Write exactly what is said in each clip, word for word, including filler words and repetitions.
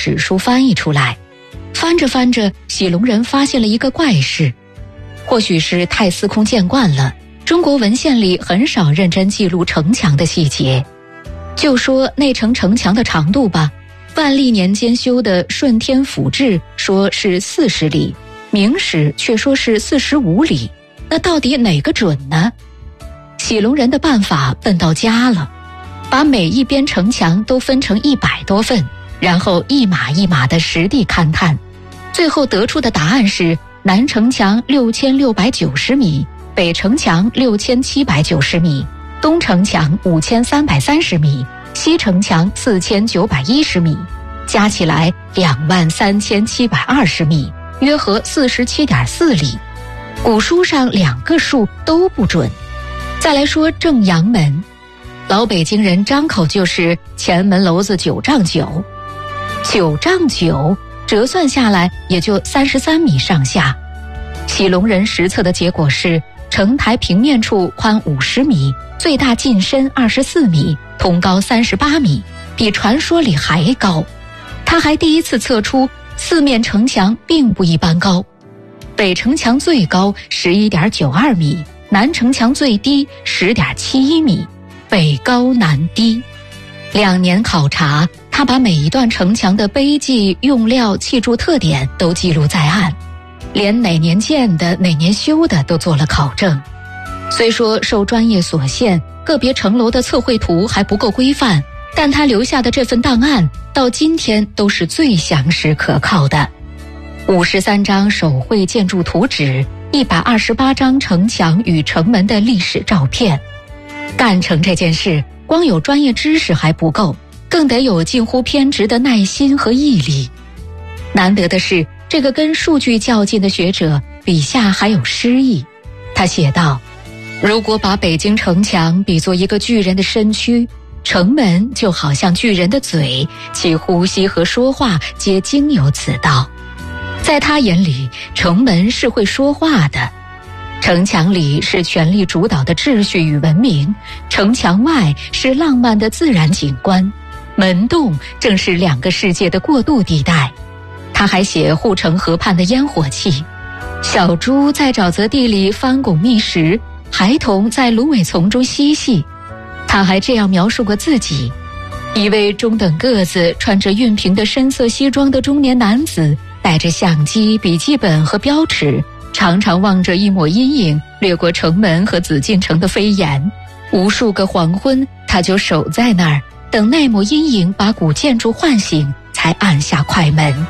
史书翻译出来。翻着翻着，喜隆人发现了一个怪事，或许是太司空见惯了，中国文献里很少认真记录城墙的细节。就说内城城墙的长度吧，万历年间修的《顺天府志》说是四十里，明史却说是四十五里，那到底哪个准呢？喜隆人的办法笨到家了，把每一边城墙都分成一百多份，然后一码一码的实地勘探，最后得出的答案是南城墙六千六百九十米，北城墙六千七百九十米，东城墙五千三百三十米，西城墙四千九百一十米，加起来两万三千七百二十米，约合四十七点四里。古书上两个数都不准。再来说正阳门，老北京人张口就是前门楼子九丈九，九丈九折算下来也就三十三米上下。喜隆人实测的结果是城台平面处宽五十米，最大进深二十四米，通高三十八米，比传说里还高。他还第一次测出四面城墙并不一般高，北城墙最高 十一点九二米，南城墙最低 十点七一米，北高南低。两年考察，他把每一段城墙的碑记、用料、砌筑特点都记录在案，连哪年建的、哪年修的都做了考证。虽说受专业所限，个别城楼的测绘图还不够规范，但他留下的这份档案到今天都是最详实可靠的。五十三张手绘建筑图纸，一百二十八张城墙与城门的历史照片。干成这件事，光有专业知识还不够，更得有近乎偏执的耐心和毅力。难得的是，这个跟数据较劲的学者笔下还有诗意。他写道：如果把北京城墙比作一个巨人的身躯，城门就好像巨人的嘴，其呼吸和说话皆经由此道。在他眼里，城门是会说话的，城墙里是权力主导的秩序与文明，城墙外是浪漫的自然景观，门洞正是两个世界的过渡地带。他还写护城河畔的烟火气，小猪在沼泽地里翻滚觅食，孩童在芦苇丛中嬉戏。他还这样描述过自己：一位中等个子、穿着熨平的深色西装的中年男子，带着相机、笔记本和标尺，常常望着一抹阴影掠过城门和紫禁城的飞檐。无数个黄昏，他就守在那儿，等那抹阴影把古建筑唤醒，才按下快门。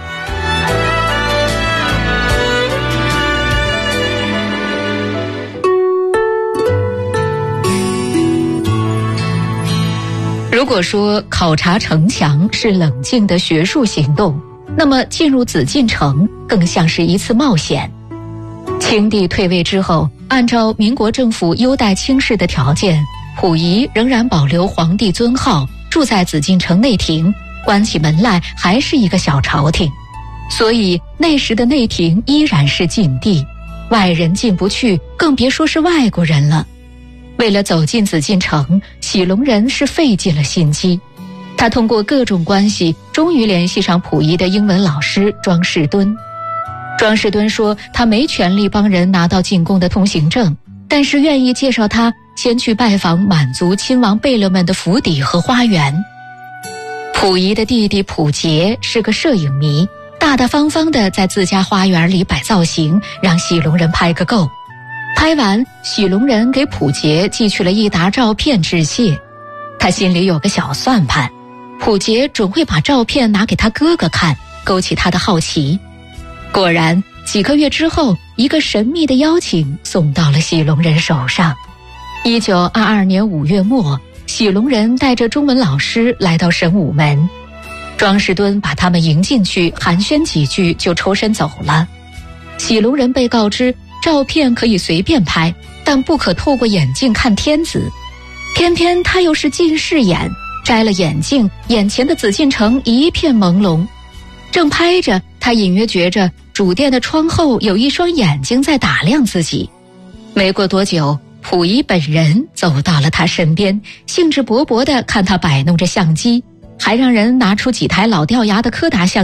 如果说考察城墙是冷静的学术行动，那么进入紫禁城更像是一次冒险。清帝退位之后，按照民国政府优待清室的条件，溥仪仍然保留皇帝尊号，住在紫禁城内廷，关起门来还是一个小朝廷。所以那时的内廷依然是禁地，外人进不去，更别说是外国人了。为了走进紫禁城，喜隆人是费尽了心机。他通过各种关系，终于联系上溥仪的英文老师庄士敦。庄士敦说他没权利帮人拿到进宫的通行证，但是愿意介绍他先去拜访满族亲王贝勒们的府邸和花园。溥仪的弟弟溥杰是个摄影迷，大大方方地在自家花园里摆造型，让喜隆人拍个够。拍完，喜隆人给溥杰寄去了一沓照片致谢。他心里有个小算盘，溥杰准会把照片拿给他哥哥看，勾起他的好奇。果然，几个月之后，一个神秘的邀请送到了喜隆人手上。一九二二年五月末，喜隆人带着中文老师来到神武门，庄士敦把他们迎进去，寒暄几句就抽身走了。喜隆人被告知，照片可以随便拍，但不可透过眼镜看天子。偏偏他又是近视眼，摘了眼镜，眼前的紫禁城一片朦胧。正拍着，他隐约觉着主殿的窗后有一双眼睛在打量自己。没过多久，溥仪本人走到了他身边，兴致勃勃地看他摆弄着相机，还让人拿出几台老掉牙的柯达相